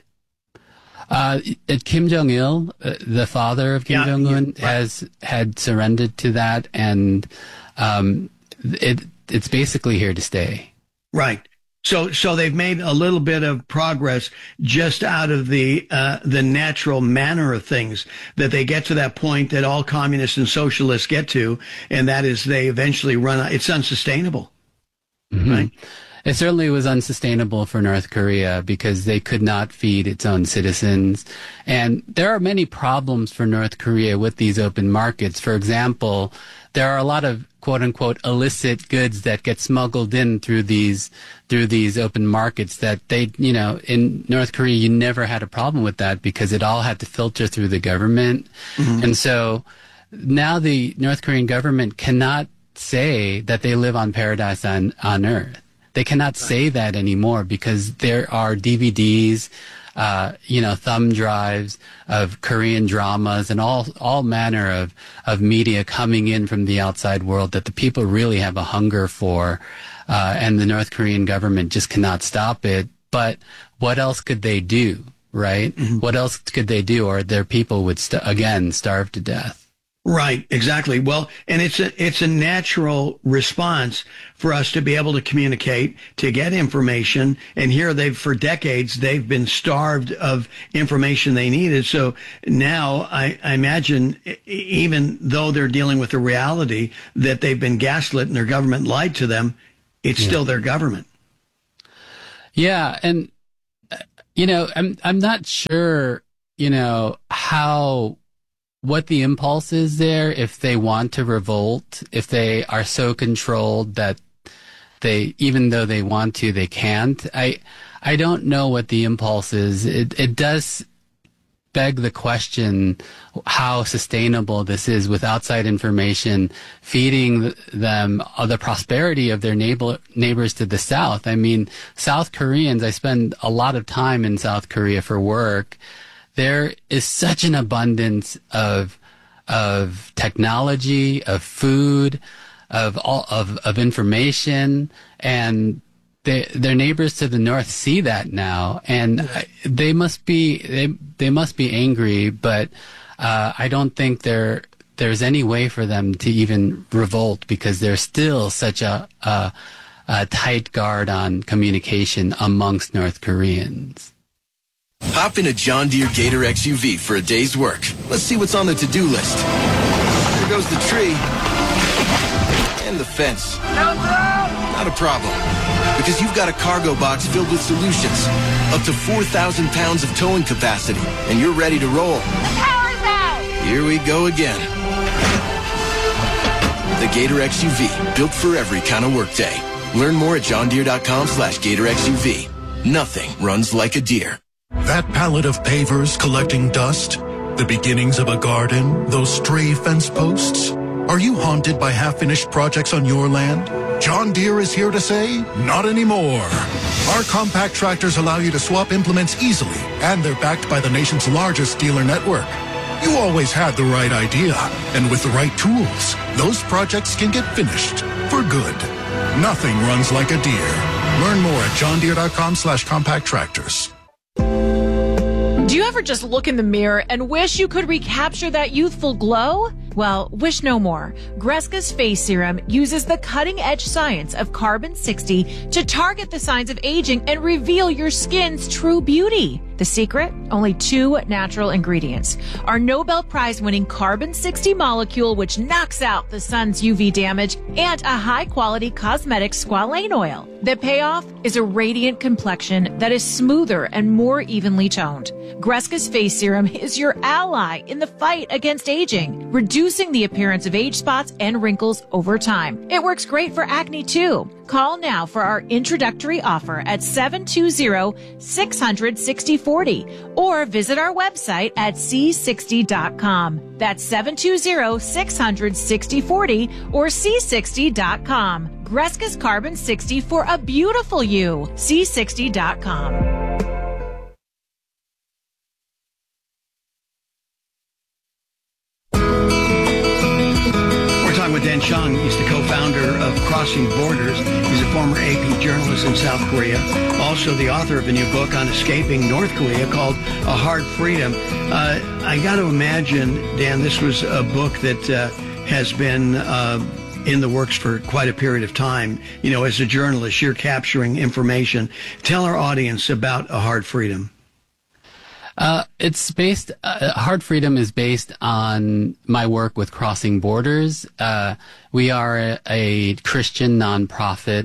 Uh, Kim Jong-il, uh, the father of Kim yeah, Jong-un, yeah, right. has had surrendered to that, and um, it it's basically here to stay. Right. So, so they've made a little bit of progress just out of the uh, the natural manner of things, that they get to that point that all communists and socialists get to, and that is they eventually run out. It's unsustainable, mm-hmm. right? It certainly was unsustainable for North Korea because they could not feed its own citizens. And there are many problems for North Korea with these open markets. For example, there are a lot of quote unquote illicit goods that get smuggled in through these through these open markets that they, you know, in North Korea, you never had a problem with that because it all had to filter through the government. Mm-hmm. And so now the North Korean government cannot say that they live on paradise on, on earth. They cannot say that anymore because there are D V Ds, uh, you know, thumb drives of Korean dramas and all, all manner of, of media coming in from the outside world that the people really have a hunger for. Uh, and the North Korean government just cannot stop it. But what else could they do, right? Mm-hmm. What else could they do? Or their people would, st- again, starve to death. Right, exactly. Well, and it's a, it's a natural response for us to be able to communicate, to get information. And here they've, for decades, they've been starved of information they needed. So now I, I imagine even though they're dealing with the reality that they've been gaslit and their government lied to them, it's yeah. still their government. Yeah. And, you know, I'm, I'm not sure, you know, how, what the impulse is there if they want to revolt, if they are so controlled that they, even though they want to, they can't. I, I don't know what the impulse is. It, it does beg the question how sustainable this is with outside information feeding them the prosperity of their neighbor, neighbors to the south. I mean, South Koreans, I spend a lot of time in South Korea for work. There is such an abundance of of technology, of food, of all of, of information, and they, their neighbors to the north see that now, and they must be they they must be angry. But uh, I don't think there there's any way for them to even revolt because there's still such a, a, a tight guard on communication amongst North Koreans. Hop in a John Deere Gator X U V for a day's work. Let's see what's on the to-do list. There goes the tree. And the fence. Not a problem. Because you've got a cargo box filled with solutions. Up to four thousand pounds of towing capacity. And you're ready to roll. The power's out! Here we go again. The Gator X U V. Built for every kind of workday. Learn more at johndeere.com slash Gator X U V. Nothing runs like a deer. That pallet of pavers collecting dust, the beginnings of a garden, those stray fence posts. Are you haunted by half-finished projects on your land? John Deere is here to say, not anymore. Our compact tractors allow you to swap implements easily, and they're backed by the nation's largest dealer network. You always had the right idea, and with the right tools, those projects can get finished for good. Nothing runs like a Deere. Learn more at johndeere.com slash compact tractors. Do you ever just look in the mirror and wish you could recapture that youthful glow? Well, wish no more. Greska's Face Serum uses the cutting-edge science of carbon sixty to target the signs of aging and reveal your skin's true beauty. The secret? Only two natural ingredients. Our Nobel Prize-winning carbon sixty molecule, which knocks out the sun's U V damage, and a high-quality cosmetic squalane oil. The payoff is a radiant complexion that is smoother and more evenly toned. Greska's Face Serum is your ally in the fight against aging, reducing the appearance of age spots and wrinkles over time. It works great for acne, too. Call now for our introductory offer at seven two zero, six hundred, sixty forty or visit our website at c sixty dot com. That's seven two zero, six hundred, sixty forty or c sixty dot com. Greska's Carbon sixty for a beautiful you. c sixty dot com. With Dan Chung, he's the co-founder of Crossing Borders. He's a former A P journalist in South Korea, also the author of a new book on escaping North Korea called A Hard Freedom. Uh, I got to imagine, Dan, this was a book that uh, has been uh, in the works for quite a period of time. You know, as a journalist, you're capturing information. Tell our audience about A Hard Freedom. Uh, it's based, uh, Hard Freedom is based on my work with Crossing Borders. Uh, we are a, a Christian nonprofit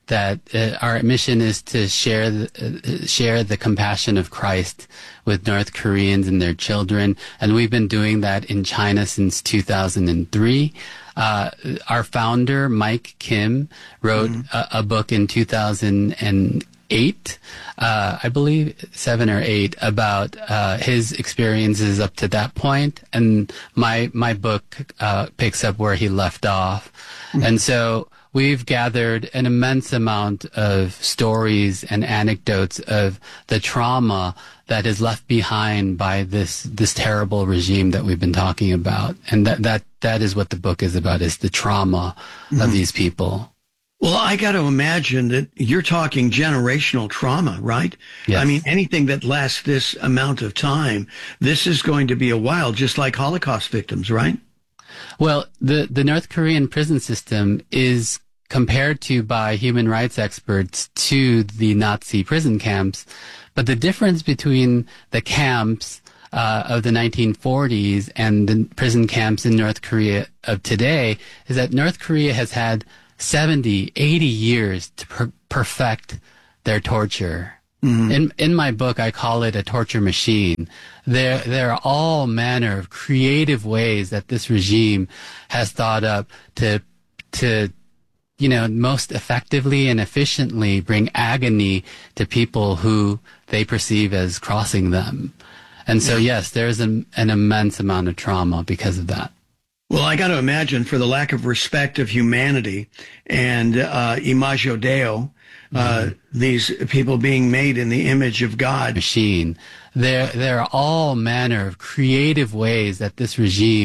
that uh, our mission is to share the, uh, share the compassion of Christ with North Koreans and their children, and we've been doing that in China since two thousand three. Uh, our founder, Mike Kim, wrote mm-hmm. a, a book in two thousand eight, uh, I believe, seven or eight, about uh, his experiences up to that point, and my my book uh, picks up where he left off, mm-hmm. and so we've gathered an immense amount of stories and anecdotes of the trauma that is left behind by this this terrible regime that we've been talking about. And that that, that is what the book is about, is the trauma mm-hmm. of these people. Well, I got to imagine that you're talking generational trauma, right? Yes. I mean, anything that lasts this amount of time, this is going to be a while, just like Holocaust victims, right? Well, the, the North Korean prison system is compared to by human rights experts to the Nazi prison camps. But the difference between the camps uh, of the nineteen forties and the prison camps in North Korea of today is that North Korea has had seventy, eighty years to per- perfect their torture. Mm-hmm. In in my book, I call it a torture machine. There there are all manner of creative ways that this regime has thought up to to you know, most effectively and efficiently bring agony to people who they perceive as crossing them. And so, yes, there's an, an immense amount of trauma because of that. Well, I got to imagine for the lack of respect of humanity and uh, imago Dei, uh, mm-hmm. these people being made in the image of God. Machine. There, there are all manner of creative ways that this regime